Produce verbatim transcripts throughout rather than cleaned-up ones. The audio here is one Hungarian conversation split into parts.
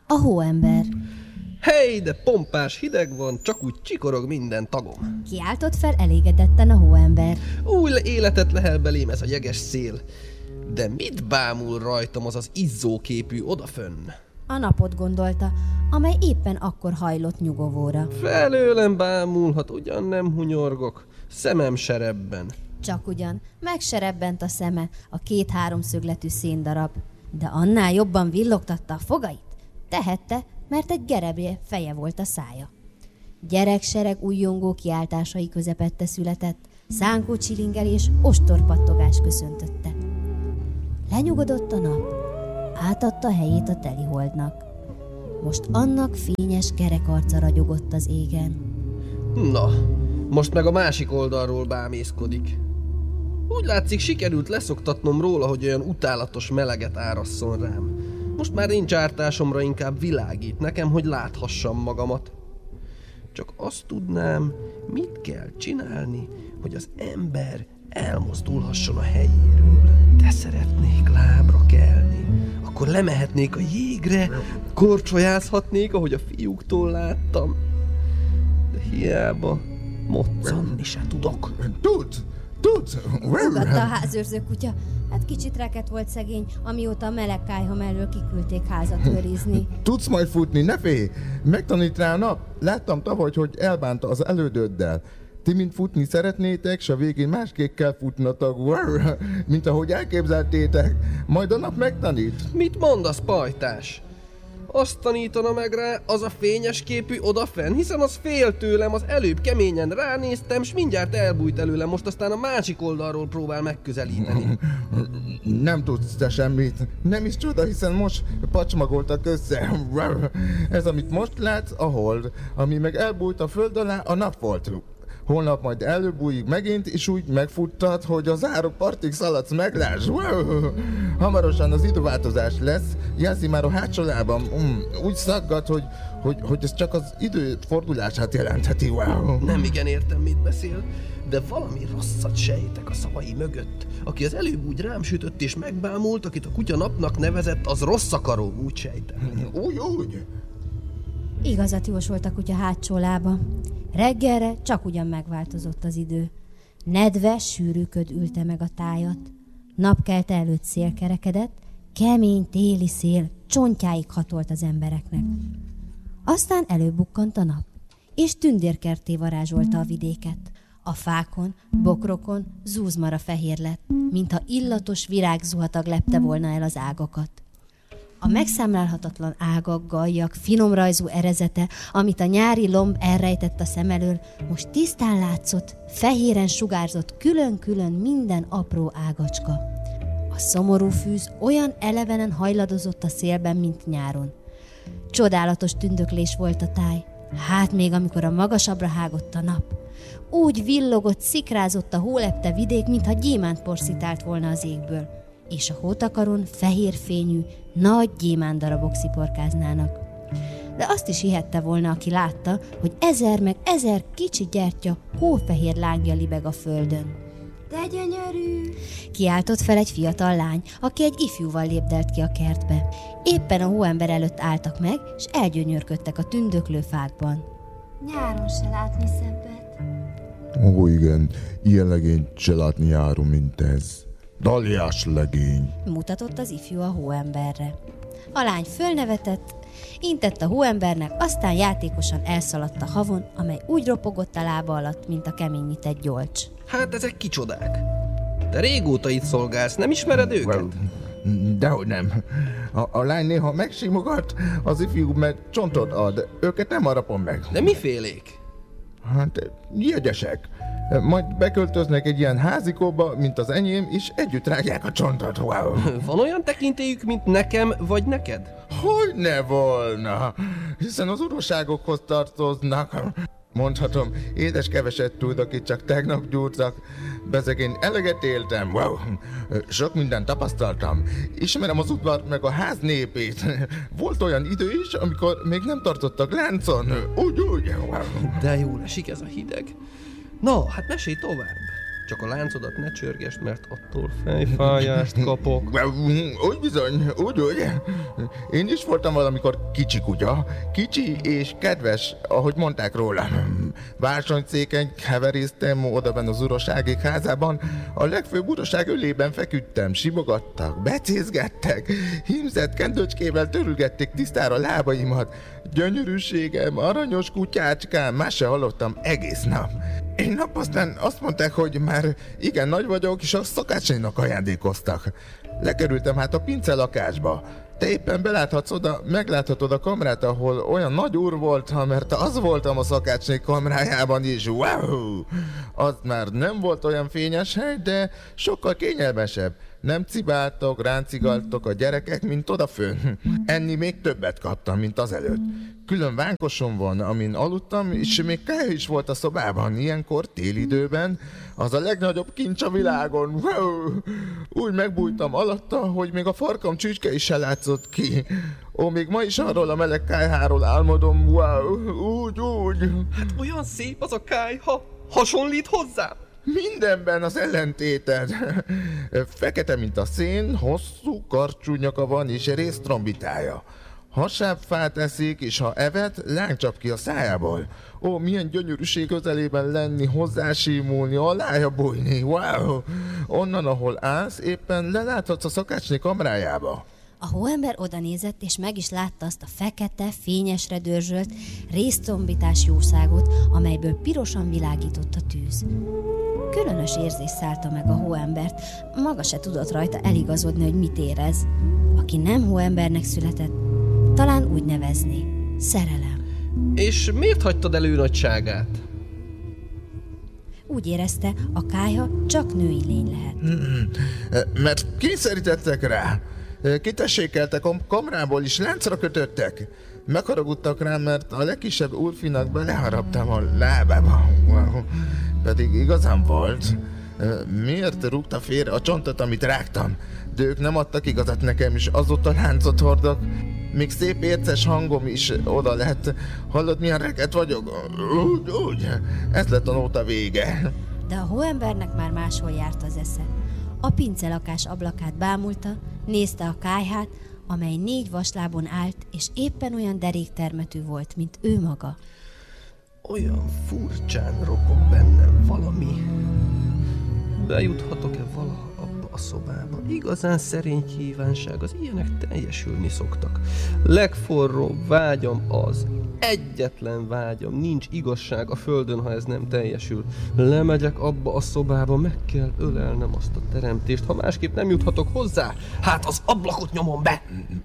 A hóember. Hey, de pompás hideg van, csak úgy csikorog minden tagom. Kiáltott fel elégedetten a hóember. Új életet lehel belém ez a jeges szél. De mit bámul rajtam az az izzóképű odafönn? A napot gondolta, amely éppen akkor hajlott nyugovóra. Felőlem bámulhat, ugyan nem hunyorgok, szemem serebben. Csak ugyan, megserebbent a szeme, a két háromszögletű széndarab, de annál jobban villogtatta a fogait. Tehette, mert egy gerebje feje volt a szája. Gyereksereg újjongó kiáltásai közepette született, szánkó csilingelés, ostorpattogás köszöntötte. Lenyugodott a nap, átadta helyét a teliholdnak. Most annak fényes kerek arca ragyogott az égen. Na, most meg a másik oldalról bámészkodik. Úgy látszik, sikerült leszoktatnom róla, hogy olyan utálatos meleget árasszon rám. Most már nincs ártásomra, inkább világít nekem, hogy láthassam magamat. Csak azt tudnám, mit kell csinálni, hogy az ember elmozdulhasson a helyéről. De szeretnék lábra kelni. Akkor lemehetnék a jégre, korcsolyázhatnék, ahogy a fiúktól láttam. De hiába, moccanni se tudok. Tudsz! Tudsz! Ugatta a házőrző kutya. Hát kicsit reket volt szegény, amióta a meleg kályha mellől kiküldték házat őrizni. Tudsz majd futni, ne félj! Megtanít rá a nap. Láttam tavaly, hogy elbánta az elődöddel. Ti mind futni szeretnétek, s a végén másképp kell futnatok, mint ahogy elképzeltétek. Majd a nap megtanít. Mit mondasz, pajtás? Azt tanítana meg rá az a fényes képű odafenn, hiszen az fél tőlem, az előbb keményen ránéztem, s mindjárt elbújt előlem, most aztán a másik oldalról próbál megközelíteni. Nem tudsz te semmit. Nem is csoda, hiszen most pacsmagoltak össze. Ez, amit most látsz, a hold, ami meg elbújt a föld alá, a nap volt. Holnap majd előbújik megint, és úgy megfuttad, hogy az árok partig szaladsz, megláss. Hamarosan az időváltozás lesz, jelzi már a hátsó lábam. Mm, úgy szaggat, hogy, hogy, hogy ez csak az idő fordulását jelentheti. Wow. Nem igen értem, mit beszél, de valami rosszat sejtek a szavai mögött. Aki az előbb úgy rám sütött és megbámult, akit a kutya napnak nevezett, az rossz akaró, úgy sejtem. Úgy, úgy. Igazat jósolt a kutya hátsó lába. Reggelre csak ugyan megváltozott az idő. Nedve, sűrű köd ülte meg a tájat. Napkelte előtt szél kerekedett, kemény téli szél csontjáig hatolt az embereknek. Aztán előbukkant a nap, és tündérkertté varázsolta a vidéket. A fákon, bokrokon zúzmara fehér lett, mintha illatos virágzuhatag lepte volna el az ágakat. A megszámlálhatatlan ágak, galljak, finomrajzú erezete, amit a nyári lomb elrejtett a szem elől, most tisztán látszott, fehéren sugárzott külön-külön minden apró ágacska. A szomorú fűz olyan elevenen hajladozott a szélben, mint nyáron. Csodálatos tündöklés volt a táj, hát még amikor a magasabbra hágott a nap. Úgy villogott, szikrázott a hólepte vidék, mintha gyémánt porszítált volna az égből, és a hótakaron fehér fényű, nagy gyémándarabok sziporkáznának. De azt is hihette volna, aki látta, hogy ezer meg ezer kicsi gyertya hófehér lángja libeg a földön. De gyönyörű! Kiáltott fel egy fiatal lány, aki egy ifjúval lépdelt ki a kertbe. Éppen a hóember előtt álltak meg, és elgyönyörködtek a tündöklő fákban. Nyáron se látni szebbet. Ó, igen, ilyen legényt se látni nyáron, mint ez. Daliás legény. Mutatott az ifjú a hóemberre. A lány fölnevetett, intett a hóembernek, aztán játékosan elszaladt a havon, amely úgy ropogott a lába alatt, mint a keményített gyolcs. Hát ezek kicsodák. Te régóta itt szolgálsz, nem ismered őket? Dehogy nem. A, a lány néha megsimogat, az ifjú meg csontot ad. Őket nem harapom meg. De mifélék? Hát, jegyesek. Majd beköltöznek egy ilyen házikóba, mint az enyém, és együtt rágják a csontot. Wow. Van olyan tekintélyük, mint nekem vagy neked? Hogy ne volna, hiszen az uraságokhoz tartoznak. Mondhatom, édes keveset tudok, itt csak tegnap gyúrtak. Bezeg én eleget éltem, wow. Sok mindent tapasztaltam. Ismerem az udvart meg a ház népét. Volt olyan idő is, amikor még nem tartottak láncon. Úgy, úgy, wow. De jól esik ez a hideg. No, hát mesélj tovább. Csak a láncodat ne csörgesd, mert attól fejfájást kapok. Úgy bizony, úgy, úgy. Én is voltam valamikor kicsi kutya. Kicsi és kedves, ahogy mondták rólam. Bársonyszéken heveréztem odaben az uraságék házában. A legfőbb uraság ölében feküdtem, simogattak, becézgettek. Hímzett kendőcskével törülgették tisztára lábaimat. Gyönyörűségem, aranyos kutyácskám, más se hallottam egész nap. Egy nap aztán azt mondták, hogy már igen nagy vagyok, és a szakácsainak ajándékoztak. Lekerültem hát a pince lakásba. Te éppen beláthatsz oda, megláthatod a kamrát, ahol olyan nagy úr voltam, mert az voltam a szakácsné kamrájában is. Wow! Az már nem volt olyan fényes hely, de sokkal kényelmesebb. Nem cibáltok, ráncigaltok a gyerekek, mint odafönn. Enni még többet kaptam, mint azelőtt. Külön vánkosom van, amin aludtam, és még kája is volt a szobában. Ilyenkor, télidőben, az a legnagyobb kincs a világon. Wow! Úgy megbújtam alatta, hogy még a farkam csücske is se látszott ki. Ó, még ma is arról a meleg kájháról álmodom. Wow! Úgy, úgy. Hát olyan szép az a kájha. Hasonlít hozzá? Mindenben az ellentéted. Fekete, mint a szén, hosszú, karcsú nyaka van, és részt trombitája. Hasábfát eszik, és ha evett, láng csap ki a szájából. Ó, milyen gyönyörűség közelében lenni, hozzásímulni, alája bújni. Wow! Onnan, ahol állsz, éppen leláthatsz a szakácsné kamrájába. A hóember odanézett, és meg is látta azt a fekete, fényesre dörzsölt, résztombitás jószágot, amelyből pirosan világított a tűz. Különös érzés szállta meg a hóembert, maga se tudott rajta eligazodni, hogy mit érez. Aki nem hóembernek született, talán úgy nevezné, szerelem. És miért hagytad elő nagyságát? Úgy érezte, a kályha csak női lény lehet. Hmm, mert kényszerítettek rá. Kitessékeltek a kamrából is, láncra kötöttek. Megharagudtak rám, mert a legkisebb úrfinak beleharaptam a lábába. Wow. Pedig igazán volt. Miért rúgta félre a csontot, amit rágtam? De ők nem adtak igazat nekem, és azóta láncot hordok. Még szép érces hangom is oda lett. Hallod, milyen reket vagyok? Úgy, úgy. Ez lett a nóta vége. De a hóembernek már máshol járt az esze. A pincelakás ablakát bámulta, nézte a kályhát, amely négy vaslábon állt, és éppen olyan deréktermetű volt, mint ő maga. Olyan furcsán ropog bennem valami. Bejuthatok-e valaha abba a szobába? Igazán szerény kívánság, az ilyenek teljesülni szoktak. Legforróbb vágyam az, egyetlen vágyam, nincs igazság a földön, ha ez nem teljesül. Lemegyek abba a szobába, meg kell ölelnem azt a teremtést, ha másképp nem juthatok hozzá, hát az ablakot nyomom be!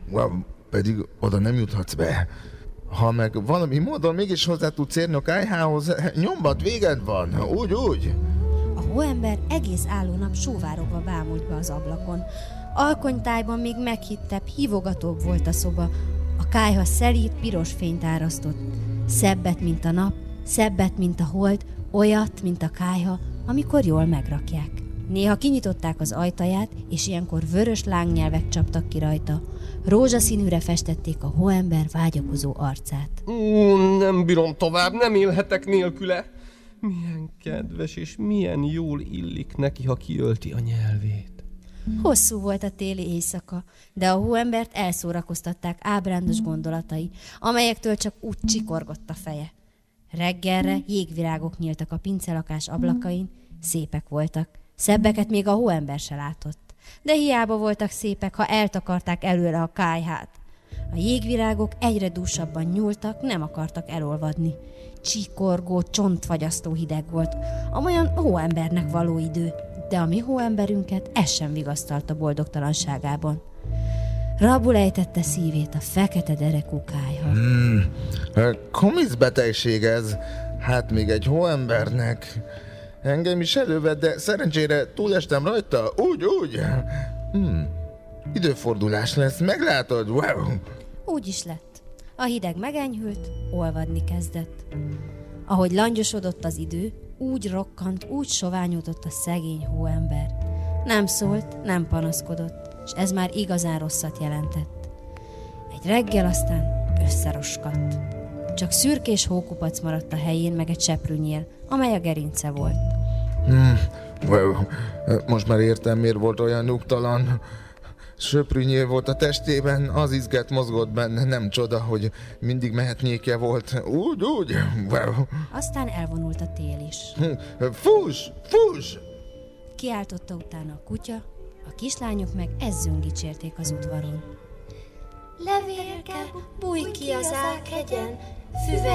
Pedig oda nem juthatsz be. Ha meg valami módon mégis hozzá tudsz érni a kályhához, nyombat véged van, úgy, úgy. A hóember egész álló nap sóvárogva bámult be az ablakon. Alkonytájban még meghittebb, hívogatóbb volt a szoba. A kályha szelíd, piros fényt árasztott. Szebbet, mint a nap, szebbet, mint a hold, olyat, mint a kályha, amikor jól megrakják. Néha kinyitották az ajtaját, és ilyenkor vörös lángnyelvek csaptak ki rajta. Rózsaszínűre festették a hóember vágyakozó arcát. Ú, nem bírom tovább, nem élhetek nélküle. Milyen kedves és milyen jól illik neki, ha kiölti a nyelvét. Hosszú volt a téli éjszaka, de a hóembert elszórakoztatták ábrándos gondolatai, amelyektől csak úgy csikorgott a feje. Reggelre jégvirágok nyíltak a pincelakás ablakain, szépek voltak, szebbeket még a hóember se látott. De hiába voltak szépek, ha eltakarták előre a kályhát. A jégvirágok egyre dúsabban nyúltak, nem akartak elolvadni. Csíkorgó, csontfagyasztó hideg volt, amolyan hóembernek való idő, de a mi hóemberünket ez sem vigasztalta boldogtalanságában. Rabul ejtette szívét a fekete derekú kályha. Hmm, komisz betegség ez, hát még egy hóembernek. Engem is elővett, de szerencsére túlestem rajta, úgy, úgy. Hmm, időfordulás lesz, meglátod, wow. Úgy is lett. A hideg megenyhült, olvadni kezdett. Ahogy langyosodott az idő, úgy rokkant, úgy soványodott a szegény hóember. Nem szólt, nem panaszkodott, és ez már igazán rosszat jelentett. Egy reggel aztán összeroskadt. Csak szürkés hókupac maradt a helyén, meg egy seprűnyél, amely a gerince volt. Hmm, Most már értem, miért volt olyan nyugtalan. Söprűnyél volt a testében, az izget mozgott benne, nem csoda, hogy mindig mehetnyéke volt. Úgy, úgy. Aztán elvonult a tél is. Fuss, fuss! Kiáltotta utána a kutya, a kislányok meg ezzön dicsérték az udvaron. Levélke, bújj ki az Ághegyen, füve